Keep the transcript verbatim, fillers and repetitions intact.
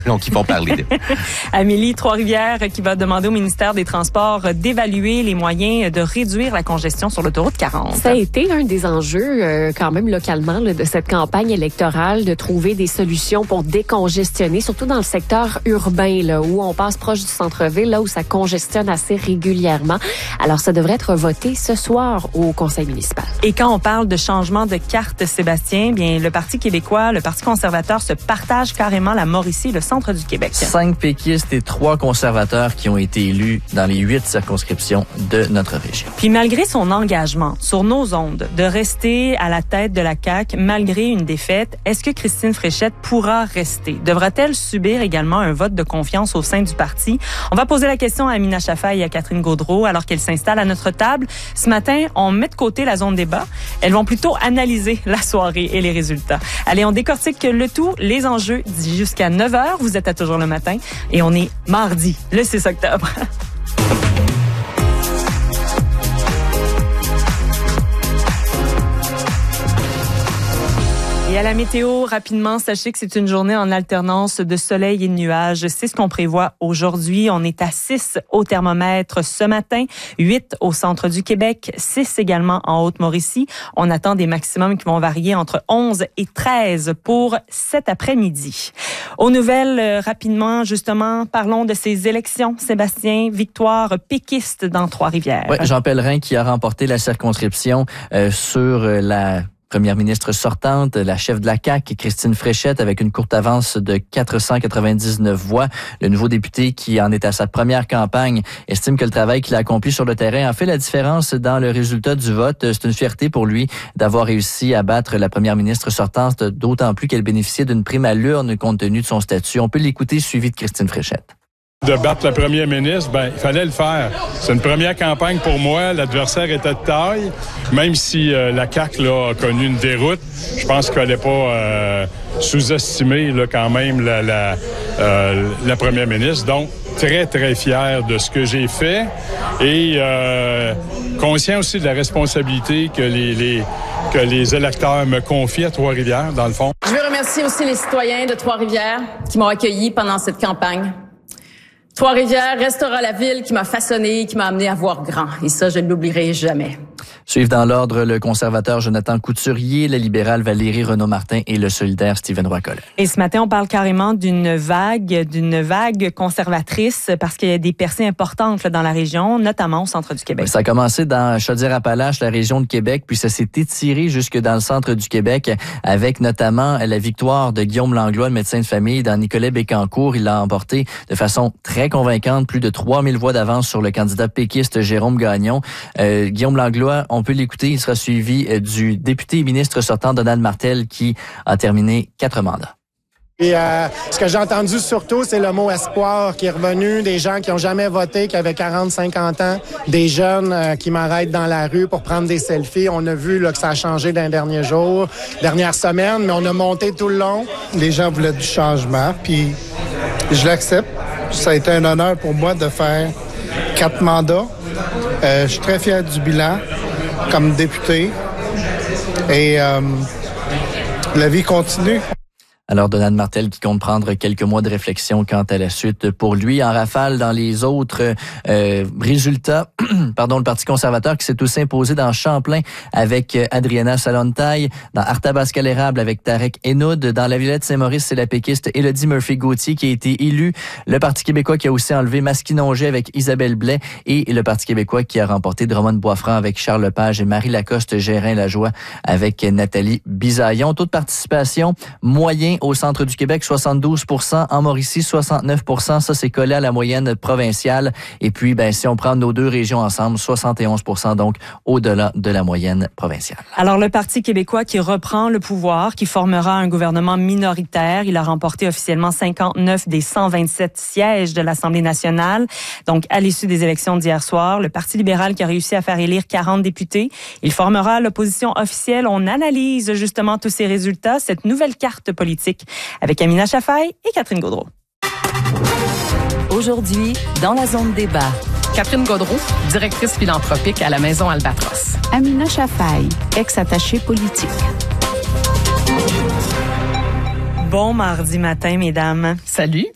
Donc, ils vont parler d'eux. Amélie, Trois-Rivières qui va demander au ministère des Transports d'évaluer les moyens de réduire la congestion sur l'autoroute quarante. Ça a été un des enjeux, euh, quand même localement, là, de cette campagne électorale, de trouver des solutions pour décongestionner, surtout dans le secteur urbain, là, où on passe proche du centre-ville, là où ça congestionne assez régulièrement. Alors, ça devrait être voté ce soir au conseil municipal. Et quand on parle de changement de carte, Sébastien, bien, le Parti québécois, le Parti conservateur se partage carrément la Mauricie, le centre du Québec. Cinq péquistes et trois conservateurs qui ont été élus dans les huit circonscriptions de notre région. Puis malgré son engagement sur nos ondes de rester à la tête de la C A Q malgré une défaite, est-ce que Christine Fréchette pourra rester? Devra-t-elle subir également un vote de confiance au sein du parti? On va poser la question à Amina Chaffaye et à Catherine Gaudreault alors qu'elles s'installent à notre table. Ce matin, on met de côté la zone débat. Elles vont plutôt analyser la soirée et les résultats. Allez, on décortique le tout, les enjeux jusqu'à neuf heures. Vous êtes à Toujours le matin et on est mardi, le six octobre. Et à la météo, rapidement, sachez que c'est une journée en alternance de soleil et de nuages. C'est ce qu'on prévoit aujourd'hui. On est à six au thermomètre ce matin, huit au centre du Québec, six également en Haute-Mauricie. On attend des maximums qui vont varier entre onze et treize pour cet après-midi. Aux nouvelles, euh, rapidement, justement, parlons de ces élections. Sébastien, victoire péquiste dans Trois-Rivières. Oui, Jean Pellerin qui a remporté la circonscription euh, sur la première ministre sortante, la chef de la C A Q, Christine Fréchette, avec une courte avance de quatre cent quatre-vingt-dix-neuf voix. Le nouveau député qui en est à sa première campagne estime que le travail qu'il a accompli sur le terrain a fait la différence dans le résultat du vote. C'est une fierté pour lui d'avoir réussi à battre la première ministre sortante, d'autant plus qu'elle bénéficiait d'une prime à l'urne compte tenu de son statut. On peut l'écouter, suivi de Christine Fréchette. De battre le premier ministre, ben il fallait le faire. C'est une première campagne pour moi. L'adversaire était de taille. Même si euh, la C A Q là, a connu une déroute, je pense qu'elle n'est pas euh, sous-estimée là, quand même la, la, euh, la première ministre. Donc, très, très fier de ce que j'ai fait et euh, conscient aussi de la responsabilité que les, les, que les électeurs me confient à Trois-Rivières, dans le fond. Je veux remercier aussi les citoyens de Trois-Rivières qui m'ont accueilli pendant cette campagne. Trois-Rivières restera la ville qui m'a façonné, qui m'a amené à voir grand. Et ça, je ne l'oublierai jamais. Suivent dans l'ordre le conservateur Jonathan Couturier, la libérale Valérie Renaud-Martin et le solidaire Stephen Roy-Collet. Et ce matin, on parle carrément d'une vague, d'une vague conservatrice parce qu'il y a des percées importantes là, dans la région, notamment au centre du Québec. Ça a commencé dans Chaudière-Appalaches, la région de Québec, puis ça s'est étiré jusque dans le centre du Québec avec notamment la victoire de Guillaume Langlois, le médecin de famille, dans Nicolet-Bécancour. Il l'a emporté de façon très convaincante, plus de trois mille voix d'avance sur le candidat péquiste Jérôme Gagnon. Euh, Guillaume Langlois, on peut l'écouter, il sera suivi euh, du député et ministre sortant Donald Martel qui a terminé quatre mandats. Et euh, ce que j'ai entendu surtout, c'est le mot espoir qui est revenu, des gens qui ont jamais voté, qui avaient quarante, cinquante ans, des jeunes euh, qui m'arrêtent dans la rue pour prendre des selfies. On a vu là, que ça a changé dans les derniers jours, dernières semaines, mais on a monté tout le long. Les gens voulaient du changement, puis je l'accepte. Ça a été un honneur pour moi de faire quatre mandats. Euh, je suis très fier du bilan comme député et euh, la vie continue. Alors, Donald Martel qui compte prendre quelques mois de réflexion quant à la suite pour lui. En rafale, dans les autres euh, résultats, pardon, le Parti conservateur qui s'est aussi imposé dans Champlain avec Adriana Salontaille, dans Arthabasca-l'Érable avec Tarek Henoud, dans la Villette-Saint-Maurice, c'est la péquiste Élodie Murphy-Gauthier qui a été élue. Le Parti québécois qui a aussi enlevé Masquinongé avec Isabelle Blais et le Parti québécois qui a remporté Drummond-Boisfranc avec Charles Lepage et Marie Lacoste-Gérin-Lajoie avec Nathalie Bisaillon. Taux de participation moyen au centre du Québec, soixante-douze pour cent. En Mauricie, soixante-neuf pour cent. Ça, c'est collé à la moyenne provinciale. Et puis, ben, si on prend nos deux régions ensemble, soixante et onze pour cent, donc au-delà de la moyenne provinciale. Alors, le Parti québécois qui reprend le pouvoir, qui formera un gouvernement minoritaire. Il a remporté officiellement cinquante-neuf des cent vingt-sept sièges de l'Assemblée nationale. Donc, à l'issue des élections d'hier soir, le Parti libéral qui a réussi à faire élire quarante députés. Il formera l'opposition officielle. On analyse justement tous ces résultats, cette nouvelle carte politique avec Amina Chaffaye et Catherine Gaudreault. Aujourd'hui, dans la zone débat. Catherine Gaudreault, directrice philanthropique à la Maison Albatros. Amina Chaffaye, ex-attachée politique. Bon mardi matin, mesdames. Salut.